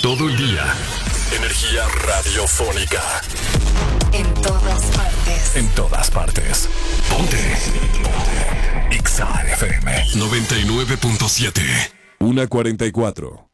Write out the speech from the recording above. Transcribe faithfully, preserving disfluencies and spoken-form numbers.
Todo el día. Energía radiofónica. En todas partes. En todas partes. Ponte. Ponte. X A F M noventa y nueve punto siete. una cuarenta y cuatro.